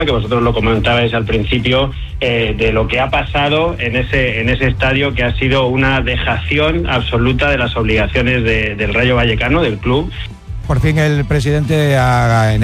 que vosotros lo comentabais al principio, de lo que ha pasado en ese estadio, que ha sido una dejación absoluta de las obligaciones del Rayo Vallecano, del club. Por fin el presidente